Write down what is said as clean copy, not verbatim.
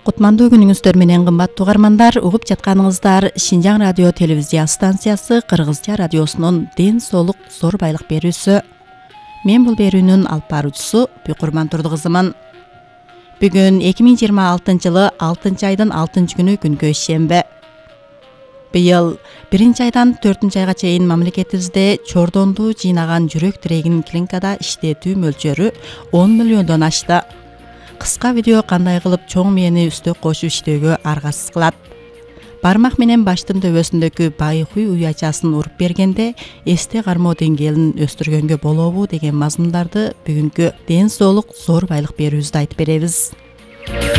Кутмандуу күнүңүздөр менен кымбаттуу угармандар, угуп жатканыңыздар Шинжаң радио телевизия станциясы Кыргызча радиосунун ден соолук зор байлык берүүсү. Мен бул берүүнүн алып баруучусу Бүйкурман Турдукызымын. Бүгүн 2026-жылы 6-айдын 6-күнү күнгө шембе. Быйыл 1-айдан 4-айга чейин мамлекетибизде чордонду жыйнаган жүрөк тирегин клиникада иштетүү мөлчөрү 10 миллиондон ашты. Кыска видео кандай кылып чоң мээни үстөк кошуп иштөөгө аргасыз кылат. Бармак менен баштын төбөсүндөгү байкуй уячасын уруп бергенде эсте кармоо деңгээлин өстүргөнгө болобу деген мазмундарды бүгүнкү ден соолук зор байлык берүүбүздө айтып беребиз.